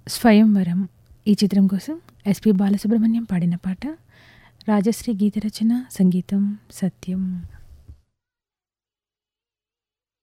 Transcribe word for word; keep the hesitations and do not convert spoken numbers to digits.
స్వయంవరం ఈ చిత్రం కోసం ఎస్పి బాలసుబ్రహ్మణ్యం పాడిన పాట. రాజశ్రీ గీత రచన, సంగీతం సత్యం.